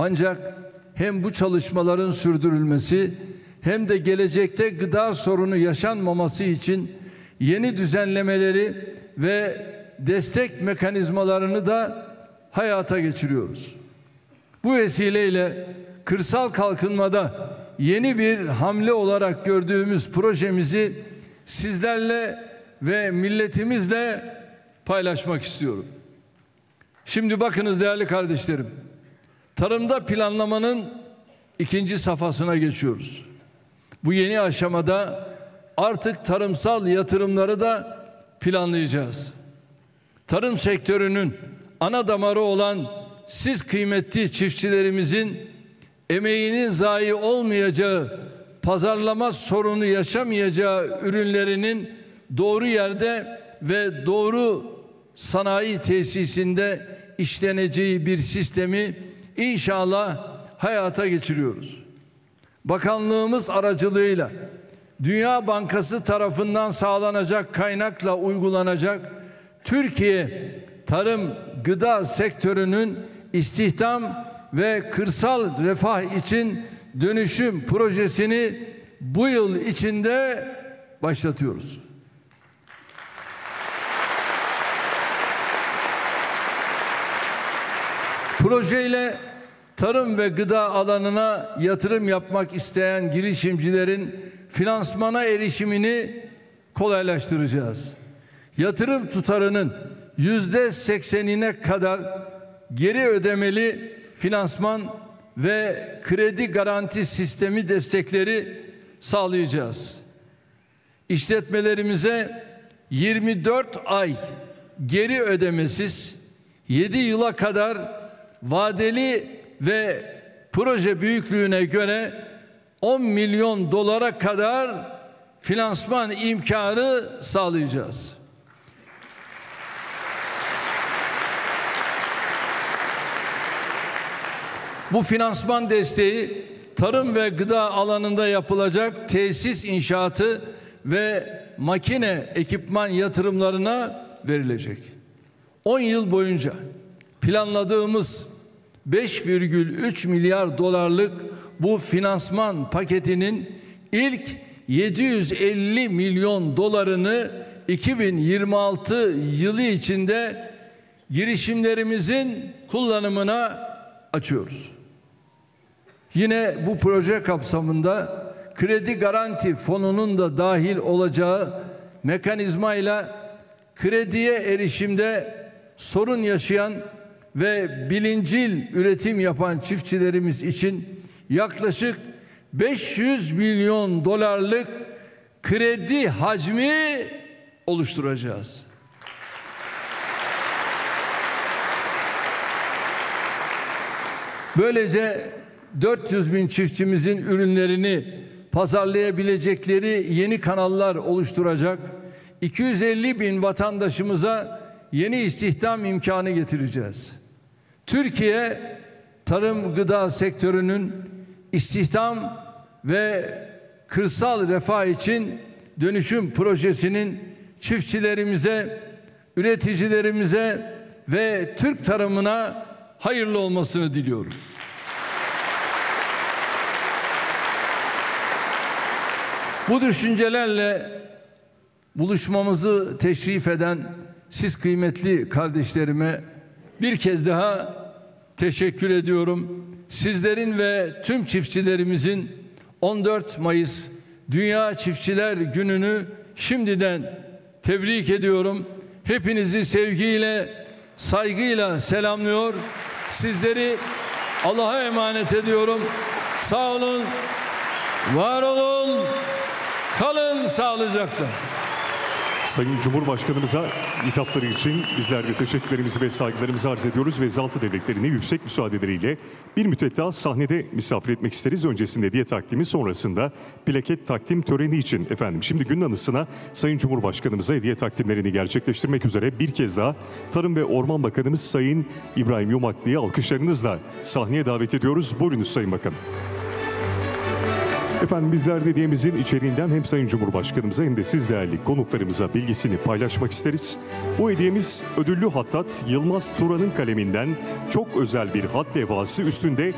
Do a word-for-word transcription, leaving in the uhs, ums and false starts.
Ancak hem bu çalışmaların sürdürülmesi hem de gelecekte gıda sorunu yaşanmaması için yeni düzenlemeleri ve destek mekanizmalarını da hayata geçiriyoruz. Bu vesileyle kırsal kalkınmada yeni bir hamle olarak gördüğümüz projemizi sizlerle ve milletimizle paylaşmak istiyorum. Şimdi bakınız değerli kardeşlerim, tarımda planlamanın ikinci safhasına geçiyoruz. Bu yeni aşamada artık tarımsal yatırımları da planlayacağız. Tarım sektörünün ana damarı olan siz kıymetli çiftçilerimizin emeğinin zayi olmayacağı, pazarlama sorunu yaşamayacağı ürünlerinin doğru yerde ve doğru sanayi tesisinde işleneceği bir sistemi inşallah hayata geçiriyoruz. Bakanlığımız aracılığıyla Dünya Bankası tarafından sağlanacak kaynakla uygulanacak Türkiye tarım gıda sektörünün istihdam ve kırsal refah için dönüşüm projesini bu yıl içinde başlatıyoruz. Projeyle tarım ve gıda alanına yatırım yapmak isteyen girişimcilerin finansmana erişimini kolaylaştıracağız. Yatırım tutarının yüzde seksenine kadar geri ödemeli finansman ve kredi garanti sistemi destekleri sağlayacağız. İşletmelerimize yirmi dört ay geri ödemesiz, yedi yıla kadar vadeli ve proje büyüklüğüne göre on milyon dolara kadar finansman imkanı sağlayacağız. Bu finansman desteği tarım ve gıda alanında yapılacak tesis inşaatı ve makine ekipman yatırımlarına verilecek. on yıl boyunca planladığımız beş virgül üç milyar dolarlık bu finansman paketinin ilk yedi yüz elli milyon dolarını iki bin yirmi altı yılı içinde girişimlerimizin kullanımına açıyoruz. Yine bu proje kapsamında kredi garanti fonunun da dahil olacağı mekanizmayla krediye erişimde sorun yaşayan ve bilincil üretim yapan çiftçilerimiz için yaklaşık beş yüz milyon dolarlık kredi hacmi oluşturacağız. Böylece dört yüz bin çiftçimizin ürünlerini pazarlayabilecekleri yeni kanallar oluşturacak, iki yüz elli bin vatandaşımıza yeni istihdam imkanı getireceğiz. Türkiye tarım gıda sektörünün istihdam ve kırsal refah için dönüşüm projesinin çiftçilerimize, üreticilerimize ve Türk tarımına hayırlı olmasını diliyorum. Bu düşüncelerle buluşmamızı teşrif eden siz kıymetli kardeşlerime bir kez daha teşekkür ediyorum. Sizlerin ve tüm çiftçilerimizin on dört Mayıs Dünya Çiftçiler Günü'nü şimdiden tebrik ediyorum. Hepinizi sevgiyle, saygıyla selamlıyor. Sizleri Allah'a emanet ediyorum. Sağ olun, var olun, kalın sağlıcakla. Sayın Cumhurbaşkanımıza hitapları için bizler de teşekkürlerimizi ve saygılarımızı arz ediyoruz ve Zaltı Devletleri'ni yüksek müsaadeleriyle bir müddet daha sahnede misafir etmek isteriz. Öncesinde hediye takdimi, sonrasında plaket takdim töreni için efendim. Şimdi gün anısına Sayın Cumhurbaşkanımıza hediye takdimlerini gerçekleştirmek üzere bir kez daha Tarım ve Orman Bakanımız Sayın İbrahim Yumaklı'yı alkışlarınızla sahneye davet ediyoruz. Buyurunuz Sayın Bakanım. Efendim bizler de hediyemizin içeriğinden hem Sayın Cumhurbaşkanımıza hem de siz değerli konuklarımıza bilgisini paylaşmak isteriz. Bu hediyemiz ödüllü hattat Yılmaz Turan'ın kaleminden çok özel bir hat levhası, üstünde